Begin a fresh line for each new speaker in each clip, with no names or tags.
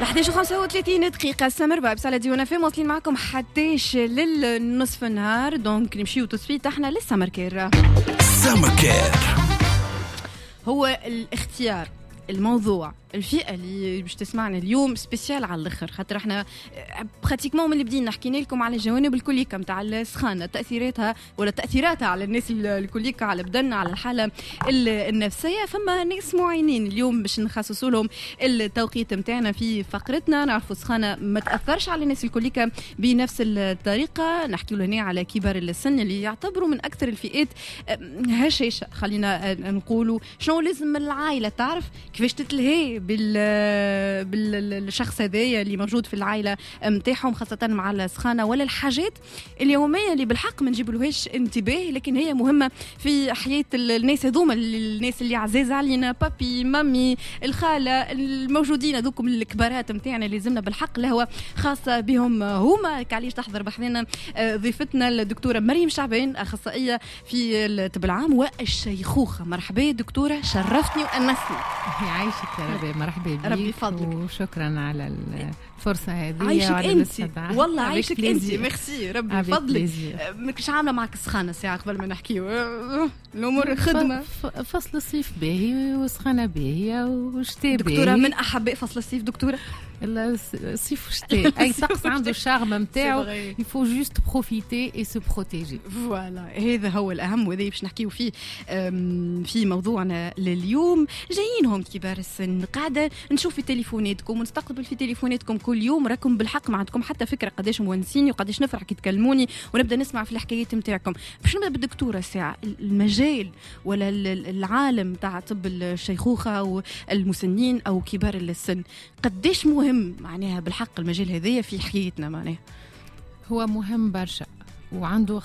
11:35 دقيقة. سمر بابس على ديونا في مواصلين معكم حتىش للنصف النهار. دونك نمشيو تصفيت احنا للسمر كير. هو الاختيار الموضوع الفئة اللي باش تسمعنا اليوم سبيسيال على الاخر، خاطر احنا براتيكمون من اللي بدينا حكينا لكم على الجوانب الكليكه نتاع السخانه، تاثيراتها ولا تاثيراتها على الناس الكليكه، على بدننا، على الحاله النفسيه. فما ناس معينين اليوم باش نخصصوا لهم التوقيت نتاعنا في فقرتنا، نعرفوا السخانه ما تاثرش على الناس الكليكه بنفس الطريقه. نحكيوا هنا على كبار السن اللي يعتبروا من اكثر الفئات هشاشه، خلينا نقولوا. شنو لازم العائله تعرف كيفاش تتلهي بالشخص هذايا اللي موجود في العائله نتاعهم، خاصه مع السخانه، ولا الحاجات اليوميه اللي بالحق ما نجيبلوهاش انتباه لكن هي مهمه في حياه الناس هذوما، الناس اللي عزاز علينا، بابي مامي الخاله الموجودين هذوكم الكبارات نتاعنا اللي لازمنا بالحق لهوه خاصه بهم هما. علاش تحضر بحذنا ضيفتنا الدكتوره مريم شعبان، اخصائيه في الطب العام والشيخوخه. مرحبا دكتوره، شرفتني وانستني.
يعيشك يا ربي، مرحبا بك،
ربي فضلك
وشكرا على الفرصه هذه.
عايشك انت والله، عايشك انت، ميرسي ربي فضلك. مش عامله معك السخانه ساعه قبل ما نحكيو الامور خدمه.
فصل الصيف باهي وسخانه باهيه وشتاء باهي.
دكتوره من احباء فصل الصيف دكتوره؟
الصيف وشتاء اي طقس عنده الشارم نتاعو، يفو جوست بروفيتي اي سو بروتيجي.
فوالا هذا هو الاهم، وهذا باش نحكيو فيه في موضوعنا لليوم. جايينهم كبار السن، قاعده نشوف في تليفوناتكم ونستقبل في تليفوناتكم كل يوم، راكم بالحق ما عندكم حتى فكره قداش مونسيني وقداش نفرح كي تكلموني ونبدا نسمع في الحكايات نتاعكم. باش نبدا بالدكتوره ساعه، المجال ولا العالم تاع طب الشيخوخه والمسنين او كبار السن قداش مهم معناها بالحق المجال هذايا في حياتنا؟ معناها
هو مهم برشا وعنده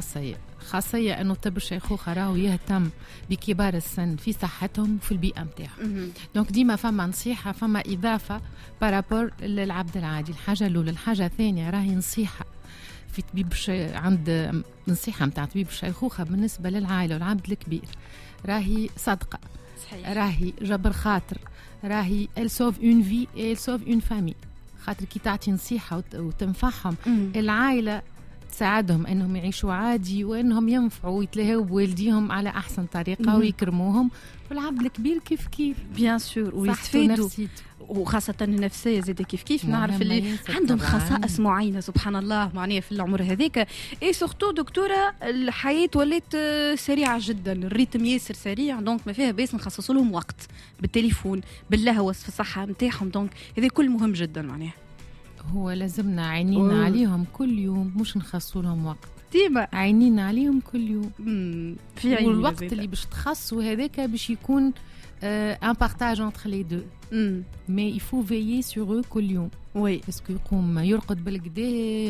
خاصية أنه طب الشيخوخة راهو يهتم بكبار السن في صحتهم وفي البيئة متاعهم. دونك ديما فما نصيحة، فما إضافة بارابور للعبد العادي. الحاجة الأولى. الحاجة الثانية راهي نصيحة في طبيب عند نصيحة متاع طبيب الشيخوخة بالنسبة للعائلة والعبد الكبير، راهي صدقة، راهي جبر خاطر، راهي elle sauve une vie et elle sauve une famille. خاطر كي تعطي نصيحة وتنفعهم العائلة تساعدهم انهم يعيشوا عادي وانهم ينفعوا ويتلهوا بوالديهم على احسن طريقه ويكرموهم، والعبد الكبير كيف
بيان سور ويستفيدوا، وخاصة النفسية زي كيف نعرف اللي عندهم خصائص معينة سبحان الله معناها في العمر هذيك. اي سورتو دكتورة الحياة ولات سريعة جدا، الريتم ياسر سريع، دونك ما فيها بس نخصصوا لهم وقت بالتليفون باللهوس في الصحة نتاعهم. دونك هذا كل مهم جدا معناها.
هو لازمنا عينينا عليهم كل يوم، مش نخصوا لهم وقت
ديما،
عينينا عليهم كل يوم
في عيني.
والوقت اللي باش تخصوا هذاك باش يكون un partage entre les deux. Mais il faut veiller sur eux كل يوم.
وي
باسكو يقوم يرقد بالكدا،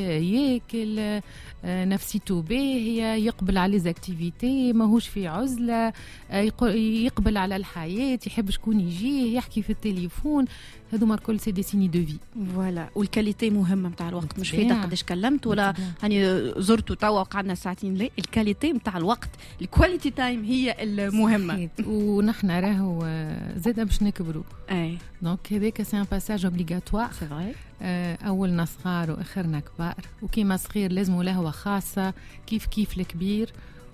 ياكل، نفسيته باهية، يقبل على ليزاكتيفيتي، ماهوش في عزلة، يقبل على الحياة، يحب شكون يجيه، يحكي في التليفون. هذوما الكل سي دي سيني دو في.
فوالا والكاليتي مهمه نتاع الوقت، مش فايده قداش كلمت ولا هاني زرت وتوا وقعدنا ساعتين، لا الكاليتي نتاع الوقت، الكواليتي تايم هي المهمه.
ونحن راهو زاده باش نكبروا،
اي
دونك هذاك سي ان باساج اوبليغاتوار.
سي فري،
اولنا صغار واخرنا كبار، وكيما صغير لازم لهوه خاصه كيف الكبير،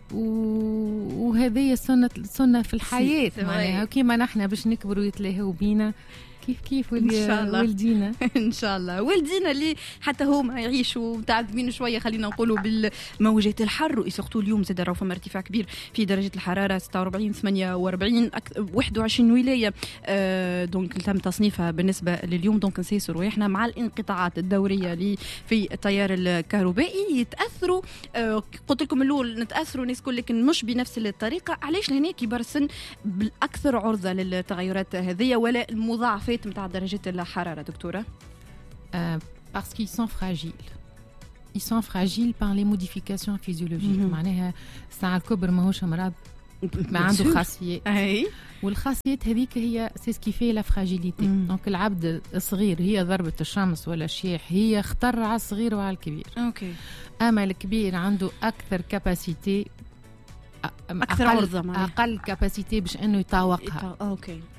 وهذه السنه في الحياه معناها. كيما نحن باش نكبروا يتلاهوا بينا كيف والدينا
ان شاء الله والدينا اللي حتى هما يعيشوا متعذبين شويه، خلينا نقولوا بالموجات الحر. وسورتو اليوم زاد راهو فما ارتفاع كبير في درجه الحراره 46 48 21 ولايه. دونك تم تصنيفها بالنسبه لليوم. دونك نسيسوا رواحنا مع الانقطاعات الدوريه اللي في التيار الكهربائي يتاثروا. قلت لكم الاول نتاثروا الناس كل، لكن مش بنفس الطريقه. علاش لهنا كبار السن بالاكثر عرضه للتغيرات هذه ولا المضاعفات متاع درجات الحرارة دكتورة؟
Parce qu'ils sont fragiles. Ils sont fragiles par les modifications physiologiques. معناها ساعة الكبر ماهوش مرض، ما عنده خاصيات. والخاصيات هذيك هي سي سكي في لا فراجيليتي. دونك العبد الصغير هي ضربة الشمس ولا الشيح، هي خطر على الصغير وعلى الكبير.
اوكي.
اما الكبير عنده اكثر كاباسيتي،
اكثر عرضة،
اقل كاباسيتي باش انه يطاوقها.
اوكي.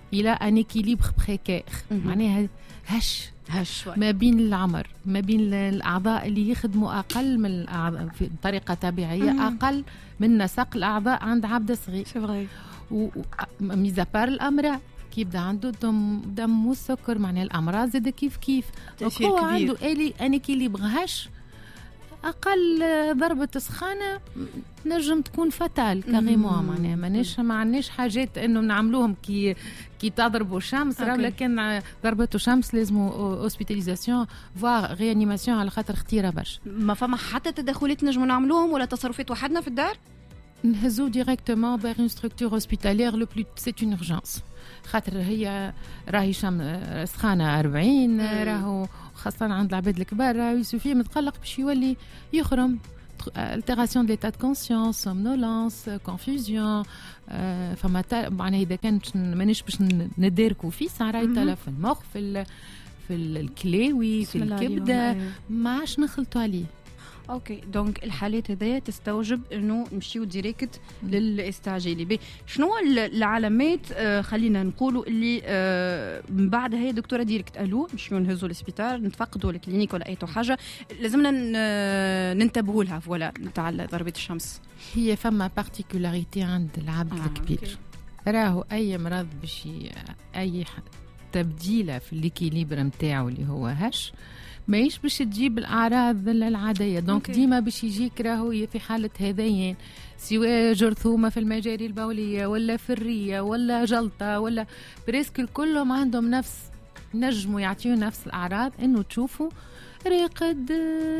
الى ان اكيليبر بريكير، معناها هش ما بين العمر، ما بين الاعضاء اللي يخدموا اقل من الاعضاء بطريقه طبيعيه، اقل من نسق الاعضاء عند عبد صغير. وميزا بار الامراض كي يبدا عنده دم والسكر، معناها الامراض زاد كيف هو عنده اني كي اللي بغاش اقل ضربه سخانه نجم تكون فتال كاريمون. معناها ما عندناش حاجات انه نعملوهم كي تضربوا الشمس، لكن ضربته شمس لازم اوسبيتاليزاسيون فوار ريانيماسيون، على خاطر خطيره برشا.
ما فما حتى تدخلات نجموا نعملوهم ولا تصرفات وحدنا في الدار؟
نهزو ديريكتومون فيغ اون ستركتور اوسبيتاليير لو بلو سي اون اورجانس، خاطر هي راهي سخانه 40 راهو خاصة عند العباد الكبار راهو يسوفي متقلق باش يولي يخرم، التيراسيون دو ليتا دو كونسيونس، سومنولانس، كونفوزيون، فما معناها اذا كانت مانيش باش نداركوا في سعراي تلف في المخ، في الكلاوي، في الكبده، ما عادش نخلطوا عليه.
اوكي، دونك الحالات هذيا تستوجب انه نمشيو ديريكت للاستعجالي. شنو العلامات خلينا نقولوا اللي من بعد هي دكتوره ديريكت الو نمشيو نهزوا للسبيطار، نتفقدوا الكلينيك ولا اي حاجه لازمنا ننتبهوا لها فوالا نتاع ضربه الشمس؟
هي فما بارتيكولاريتي عند العبد الكبير، راهو اي مرض باش اي تبديله في الكيليبر نتاعو اللي هو هش ماهيش باش تجيب الأعراض العادية. دونك ديما باش يجيك راهو في حالة هذيان، سواء جرثومة في المجاري البولية ولا فرية ولا جلطة ولا بريسك، كلهم عندهم نفس، نجموا يعطيوا نفس الأعراض، إنه تشوفوا راقد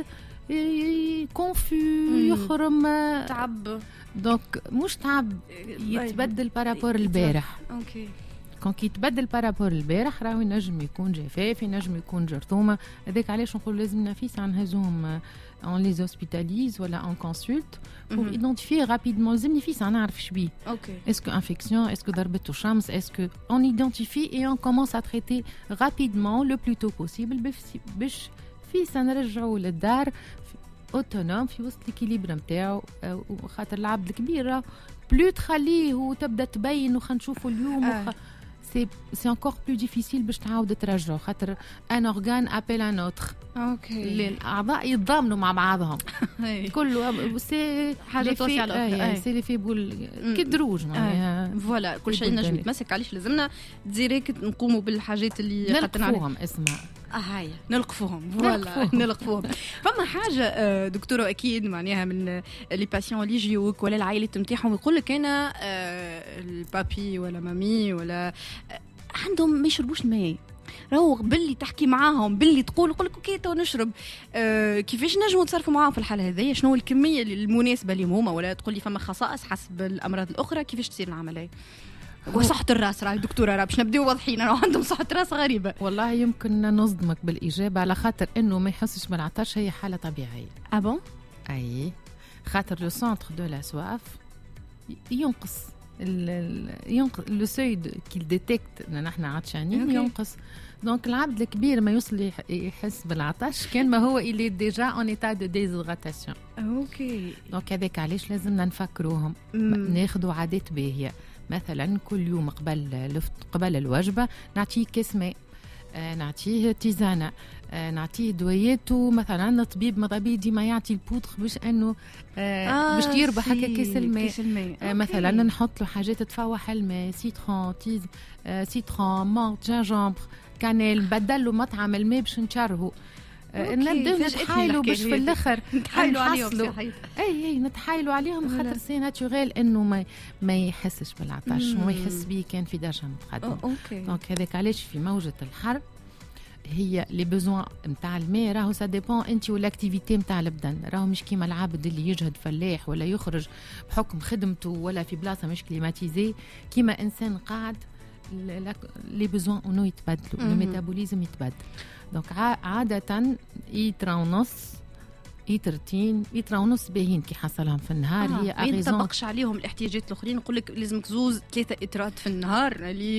كونفو يخرم
تعب.
دونك مش تعب، يتبدل بارابور البارح.
اوكي،
كون كي يتبدل بارابور البارح راهو ينجم يكون جفاف، ينجم يكون جرثومه. هذاك علاش نقول لازم نفيس عن هزوم اون لي هوسبيتاليز ولا اون كونسولت بور ايدونتيفي رابيدمون. لازم نفيس نعرف شبيه، اسكو انفيكسيون، اسكو ضربته شمس، اسكو اون ايدونتيفي اي اون كومونس ا تريتي رابيدمون لو بلوتو بوسيبل باش فيس نرجعوا للدار اوتونوم في وسط الكيليبر نتاعو. وخاطر العبد الكبير بلو تخليه وتبدا تبين وخا نشوفوا اليوم c'est encore plus difficile باش تعاود ترجعوا، خاطر ان اورغان ابل ان اوتر.
اوكي،
الاعضاء يتضامنوا مع بعضهم كله، سي
حاجه توصي على
سي لي فيبول كدروج معناها
فوالا كل شيء نجم يتمسك. علاش لازمنا ديريكت نقوموا بالحاجات اللي
نلقفوهم اسمع
هاي نلقفوهم فوالا نلقفوهم. فما حاجه دكتوره اكيد معناها من لي باسيون اللي يجيوك ولا العائله نتاعهم يقول لك انا البابي ولا مامي ولا عندهم ما يشربوش الماء، راهو باللي تحكي معاهم باللي تقول لك اوكي تو نشرب، كيفاش نجموا نتصرفوا معاهم في الحاله هذه؟ شنو الكميه المناسبه لهم هما؟ ولا تقول لي فما خصائص حسب الامراض الاخرى كيفاش تصير العمليه؟ وصحة الراس راهي دكتورة راه باش نبداو واضحين، راه عندهم صحة راس غريبة.
والله يمكن نصدمك بالإجابة، على خاطر إنه ما يحسش بالعطش هي حالة طبيعية.
بون؟
أي خاطر لو سونتر دو لا سواف ينقص لو سوي كيل ديتكت إن نحن عطشانين ينقص. دونك العبد الكبير ما يوصل يحس بالعطش كان ما هو اللي ديجا اون ايتا دو ديزغاتاسيون.
اوكي،
دونك هذاك علاش لازمنا نفكروهم ناخذوا عادات باهية. مثلا كل يوم قبل الوجبة نعطيه كاس ماء، نعطيه تيزانة، نعطيه دوياته. مثلا الطبيب ماذا ديما يعطي البودر باش انه باش يربح هكا كاس الماء. مثلا نحط له حاجات تفوح الماء، سيترون، مونت، جينجمبر، كانيل، بدلوا مطعم الماء باش نشربوا. نتحايلوا باش في الاخر
نتحايلوا عليهم.
اي نتحايلوا عليهم خاطر سي ناتوريل انه ما يحسش بالعطش وما يحس بيه كان في درجه متقدمه. دونك هذاك علاش في موجه الحر هي لي بوزوان نتاع الماء راهو سا ديبون انت والاكتيفيتي نتاع البدن. راهو مش كيما العبد اللي يجهد فلاح ولا يخرج بحكم خدمته ولا في بلاصه مش كليماتيزي، كيما انسان قاعد لي بوزوان انه يتبدلوا، الميتابوليزم يتبدل. دونك عادة يترا ونص يترتين يترا ونص باهين كي حصلهم في النهار. هي
ما ينطبقش عليهم الاحتياجات الاخرين، نقول لك لازمك 2-3 إترات في النهار اللي